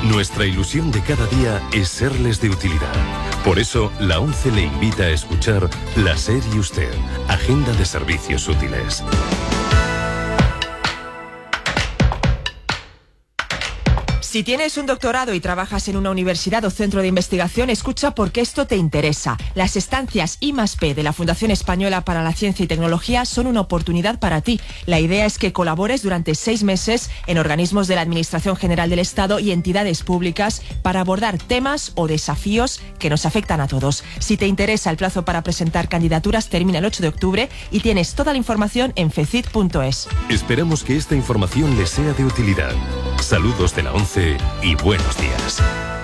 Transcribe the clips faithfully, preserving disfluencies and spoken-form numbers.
Nuestra ilusión de cada día es serles de utilidad. Por eso, la ONCE le invita a escuchar La SER y Usted, Agenda de Servicios Útiles. Si tienes un doctorado y trabajas en una universidad o centro de investigación, escucha porque esto te interesa. Las estancias I más P de la Fundación Española para la Ciencia y Tecnología son una oportunidad para ti. La idea es que colabores durante seis meses en organismos de la Administración General del Estado y entidades públicas para abordar temas o desafíos que nos afectan a todos. Si te interesa, el plazo para presentar candidaturas termina el ocho de octubre y tienes toda la información en fecit punto es. Esperamos que esta información les sea de utilidad. Saludos de la ONCE y buenos días.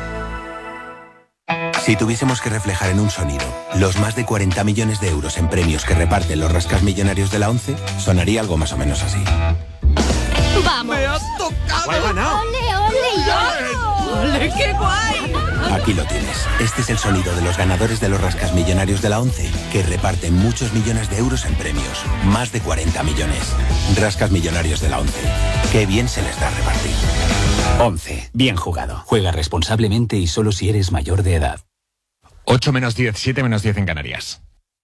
Si tuviésemos que reflejar en un sonido los más de cuarenta millones de euros en premios que reparten los rascasmillonarios de la ONCE, sonaría algo más o menos así. ¡Vamos! ¡Me has tocado! ¡He ganado! ¡Ole, ole! ¡Ole, qué guay! Aquí lo tienes. Este es el sonido de los ganadores de los rascasmillonarios de la ONCE, que reparten muchos millones de euros en premios. Más de cuarenta millones. Rascasmillonarios de la ONCE. Qué bien se les da repartir. ONCE. Bien jugado. Juega responsablemente y solo si eres mayor de edad. ocho menos diez, siete menos diez en Canarias.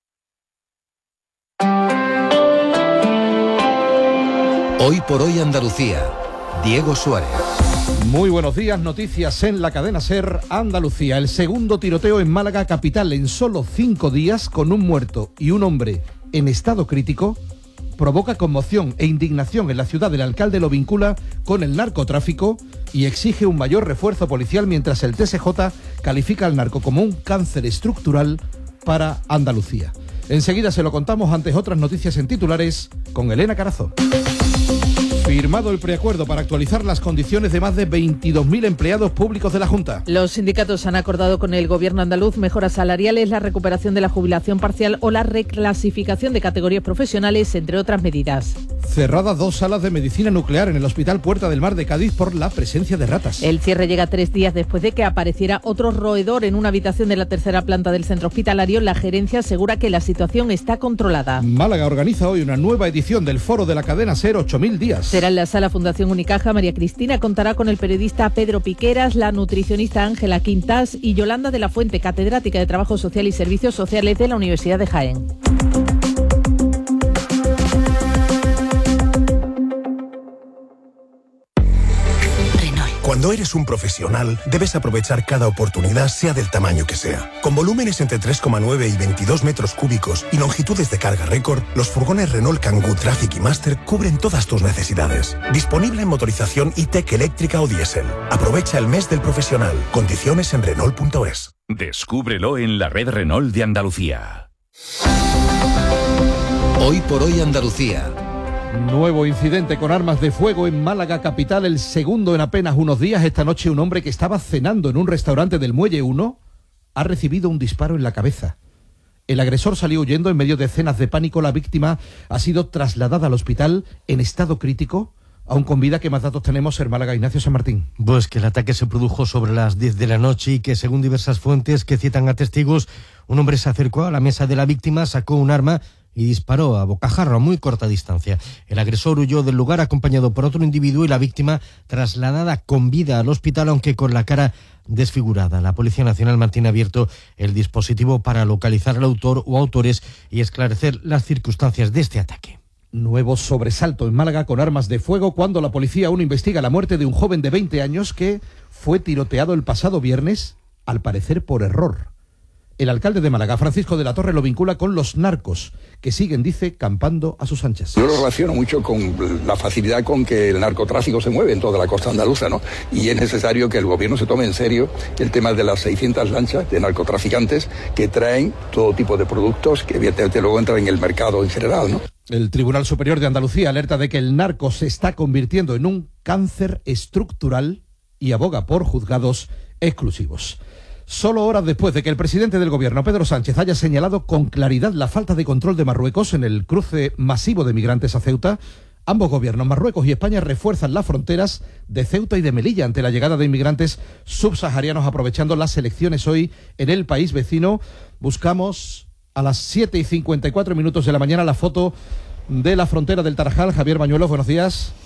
Hoy por hoy Andalucía. Diego Suárez. Muy buenos días, noticias en la cadena SER Andalucía. El segundo tiroteo en Málaga capital en solo cinco días, con un muerto y un hombre en estado crítico, provoca conmoción e indignación en la ciudad. El alcalde lo vincula con el narcotráfico y exige un mayor refuerzo policial, mientras el T S J califica al narco como un cáncer estructural para Andalucía. Enseguida se lo contamos, antes otras noticias en titulares con Elena Carazo. Firmado el preacuerdo para actualizar las condiciones de más de veintidós mil empleados públicos de la Junta. Los sindicatos han acordado con el Gobierno andaluz mejoras salariales, la recuperación de la jubilación parcial o la reclasificación de categorías profesionales, entre otras medidas. Cerradas dos salas de medicina nuclear en el Hospital Puerta del Mar de Cádiz por la presencia de ratas. El cierre llega tres días después de que apareciera otro roedor en una habitación de la tercera planta del centro hospitalario. La gerencia asegura que la situación está controlada. Málaga organiza hoy una nueva edición del foro de la cadena SER ocho mil días. Será en la sala Fundación Unicaja. María Cristina contará con el periodista Pedro Piqueras, la nutricionista Ángela Quintas y Yolanda de la Fuente, catedrática de Trabajo Social y Servicios Sociales de la Universidad de Jaén. Cuando eres un profesional, debes aprovechar cada oportunidad, sea del tamaño que sea. Con volúmenes entre tres coma nueve y veintidós metros cúbicos y longitudes de carga récord, los furgones Renault Kangoo Traffic y Master cubren todas tus necesidades. Disponible en motorización E-Tech eléctrica o diésel. Aprovecha el mes del profesional. Condiciones en Renault punto es. Descúbrelo en la red Renault de Andalucía. Hoy por hoy Andalucía. Nuevo incidente con armas de fuego en Málaga capital, el segundo en apenas unos días. Esta noche un hombre que estaba cenando en un restaurante del Muelle uno ha recibido un disparo en la cabeza. El agresor salió huyendo en medio de escenas de pánico. La víctima ha sido trasladada al hospital en estado crítico. Aún con vida. ¿Qué más datos tenemos en Málaga, Ignacio San Martín? Pues que el ataque se produjo sobre las diez de la noche y que, según diversas fuentes que citan a testigos, un hombre se acercó a la mesa de la víctima, sacó un arma y disparó a bocajarro a muy corta distancia. El agresor huyó del lugar acompañado por otro individuo y la víctima trasladada con vida al hospital, aunque con la cara desfigurada. La Policía Nacional mantiene abierto el dispositivo para localizar al autor o autores y esclarecer las circunstancias de este ataque. Nuevo sobresalto en Málaga con armas de fuego cuando la policía aún investiga la muerte de un joven de veinte años que fue tiroteado el pasado viernes, al parecer por error. El alcalde de Málaga, Francisco de la Torre, lo vincula con los narcos, que siguen, dice, campando a sus anchas. Yo lo relaciono mucho con la facilidad con que el narcotráfico se mueve en toda la costa andaluza, ¿no? Y es necesario que el gobierno se tome en serio el tema de las seiscientas lanchas de narcotraficantes que traen todo tipo de productos que evidentemente luego entran en el mercado en general, ¿no? El Tribunal Superior de Andalucía alerta de que el narco se está convirtiendo en un cáncer estructural y aboga por juzgados exclusivos. Solo horas después de que el presidente del gobierno, Pedro Sánchez, haya señalado con claridad la falta de control de Marruecos en el cruce masivo de migrantes a Ceuta, ambos gobiernos, Marruecos y España, refuerzan las fronteras de Ceuta y de Melilla ante la llegada de inmigrantes subsaharianos, aprovechando las elecciones hoy en el país vecino. Buscamos a las siete y cincuenta y cuatro minutos de la mañana la foto de la frontera del Tarajal. Javier Bañuelos, buenos días.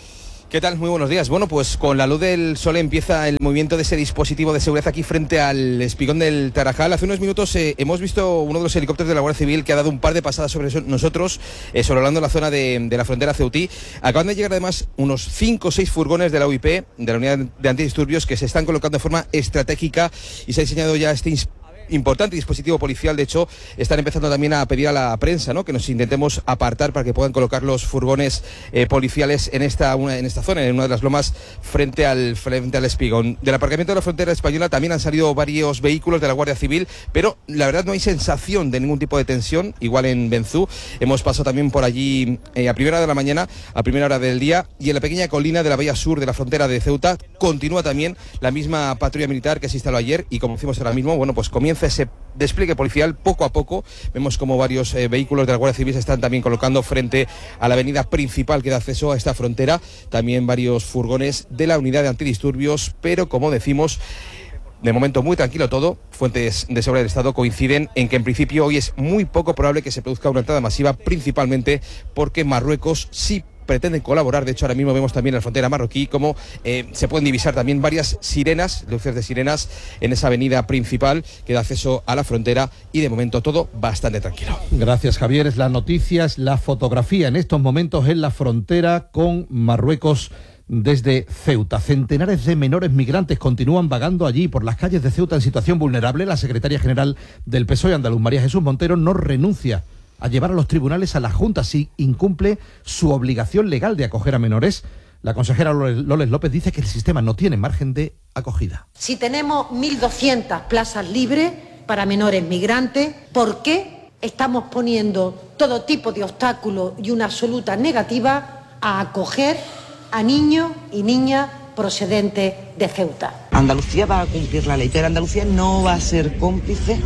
¿Qué tal? Muy buenos días. Bueno, pues con la luz del sol empieza el movimiento de ese dispositivo de seguridad aquí frente al espigón del Tarajal. Hace unos minutos eh, hemos visto uno de los helicópteros de la Guardia Civil que ha dado un par de pasadas sobre nosotros, eh, sobrevolando la zona de, de la frontera ceutí. Acaban de llegar además unos cinco o seis furgones de la U I P, de la Unidad de Antidisturbios, que se están colocando de forma estratégica y se ha diseñado ya este importante dispositivo policial. De hecho, están empezando también a pedir a la prensa, ¿no?, que nos intentemos apartar para que puedan colocar los furgones eh, policiales en esta una, en esta zona, en una de las lomas frente al frente al espigón. Del aparcamiento de la frontera española también han salido varios vehículos de la Guardia Civil, pero la verdad no hay sensación de ningún tipo de tensión. Igual en Benzú hemos pasado también por allí eh, a primera hora de la mañana, a primera hora del día, y en la pequeña colina de la bahía sur de la frontera de Ceuta continúa también la misma patrulla militar que se instaló ayer, y como decimos ahora mismo, bueno, pues comienza ese despliegue policial poco a poco. Vemos como varios eh, vehículos de la Guardia Civil se están también colocando frente a la avenida principal que da acceso a esta frontera, también varios furgones de la Unidad de Antidisturbios, pero como decimos, de momento muy tranquilo todo. Fuentes de seguridad del Estado coinciden en que en principio hoy es muy poco probable que se produzca una entrada masiva, principalmente porque Marruecos sí pretenden colaborar. De hecho, ahora mismo vemos también en la frontera marroquí como eh, se pueden divisar también varias sirenas, luces de sirenas en esa avenida principal que da acceso a la frontera, y de momento todo bastante tranquilo. Gracias, Javier. Es la noticia, es la fotografía en estos momentos en la frontera con Marruecos desde Ceuta. Centenares de menores migrantes continúan vagando allí por las calles de Ceuta en situación vulnerable. La secretaria general del P S O E andaluz, María Jesús Montero, no renuncia a llevar a los tribunales a la Junta si incumple su obligación legal de acoger a menores. La consejera Loles López dice que el sistema no tiene margen de acogida. Si tenemos mil doscientas plazas libres para menores migrantes, ¿por qué estamos poniendo todo tipo de obstáculos y una absoluta negativa a acoger a niños y niñas procedentes de Ceuta? Andalucía va a cumplir la ley, pero Andalucía no va a ser cómplice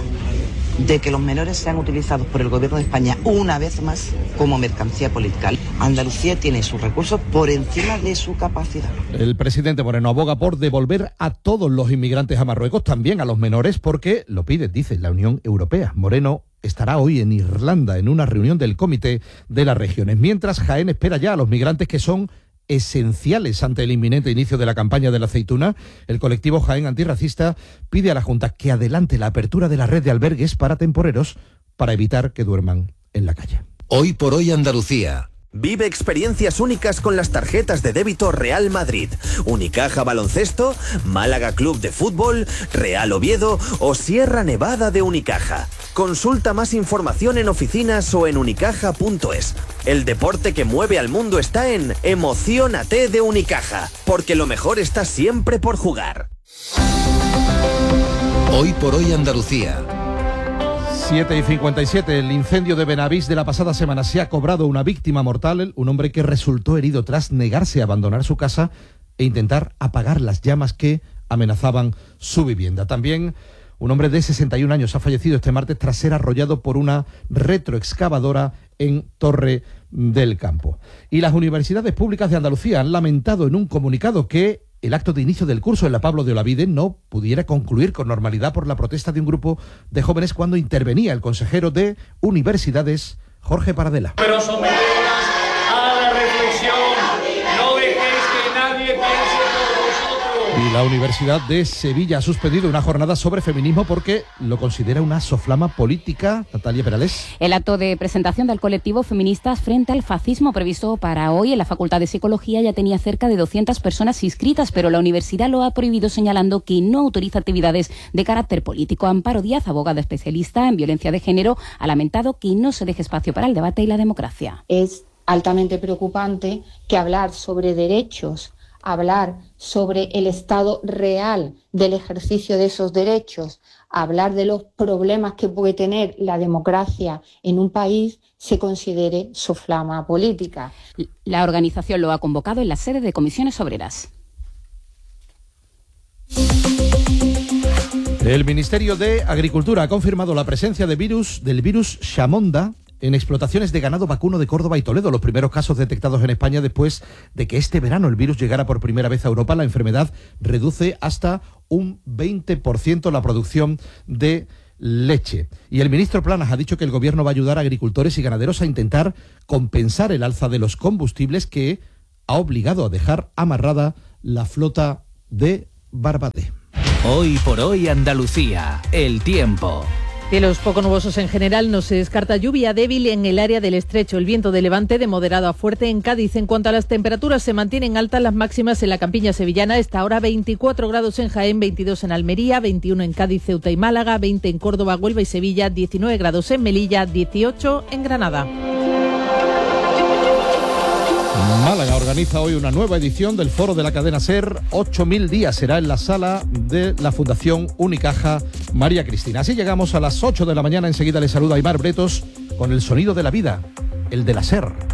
de que los menores sean utilizados por el Gobierno de España una vez más como mercancía política. Andalucía tiene sus recursos por encima de su capacidad. El presidente Moreno aboga por devolver a todos los inmigrantes a Marruecos, también a los menores, porque lo pide, dice, la Unión Europea. Moreno estará hoy en Irlanda en una reunión del Comité de las Regiones, mientras Jaén espera ya a los migrantes que son esenciales ante el inminente inicio de la campaña de la aceituna. El colectivo Jaén Antirracista pide a la Junta que adelante la apertura de la red de albergues para temporeros para evitar que duerman en la calle. Hoy por hoy Andalucía. Vive experiencias únicas con las tarjetas de débito Real Madrid, Unicaja Baloncesto, Málaga Club de Fútbol, Real Oviedo o Sierra Nevada de Unicaja. Consulta más información en oficinas o en unicaja punto es. El deporte que mueve al mundo está en Emociónate de Unicaja, porque lo mejor está siempre por jugar. Hoy por hoy Andalucía. siete y cincuenta y siete, el incendio de Benavís de la pasada semana se ha cobrado una víctima mortal, un hombre que resultó herido tras negarse a abandonar su casa e intentar apagar las llamas que amenazaban su vivienda. También un hombre de sesenta y un años ha fallecido este martes tras ser arrollado por una retroexcavadora en Torre del Campo. Y las universidades públicas de Andalucía han lamentado en un comunicado que el acto de inicio del curso en la Pablo de Olavide no pudiera concluir con normalidad por la protesta de un grupo de jóvenes cuando intervenía el consejero de Universidades, Jorge Paradela. Pero someteros a la reflexión, no dejéis que nadie piense por vosotros. Y la Universidad de Sevilla ha suspendido una jornada sobre feminismo porque lo considera una soflama política. Natalia Perales. El acto de presentación del colectivo Feministas frente al fascismo previsto para hoy en la Facultad de Psicología ya tenía cerca de doscientas personas inscritas, pero la universidad lo ha prohibido señalando que no autoriza actividades de carácter político. Amparo Díaz, abogada especialista en violencia de género, ha lamentado que no se deje espacio para el debate y la democracia. Es altamente preocupante que hablar sobre derechos, hablar sobre el estado real del ejercicio de esos derechos, hablar de los problemas que puede tener la democracia en un país, se considere soflama política. La organización lo ha convocado en la sede de Comisiones Obreras. El Ministerio de Agricultura ha confirmado la presencia de virus, del virus Chamonda en explotaciones de ganado vacuno de Córdoba y Toledo, los primeros casos detectados en España después de que este verano el virus llegara por primera vez a Europa. La enfermedad reduce hasta un veinte por ciento la producción de leche. Y el ministro Planas ha dicho que el gobierno va a ayudar a agricultores y ganaderos a intentar compensar el alza de los combustibles que ha obligado a dejar amarrada la flota de Barbadé. Hoy por hoy Andalucía, el tiempo. Cielos poco nubosos en general, no se descarta lluvia débil en el área del estrecho. El viento de levante de moderado a fuerte en Cádiz. En cuanto a las temperaturas, se mantienen altas las máximas en la campiña sevillana. Esta ahora veinticuatro grados en Jaén, veintidós en Almería, veintiuno en Cádiz, Ceuta y Málaga, veinte en Córdoba, Huelva y Sevilla, diecinueve grados en Melilla, dieciocho en Granada. Málaga organiza hoy una nueva edición del Foro de la Cadena SER. ocho mil días será en la sala de la Fundación Unicaja María Cristina. Así llegamos a las ocho de la mañana. Enseguida les saluda Aymar Bretos con el sonido de la vida, el de la SER.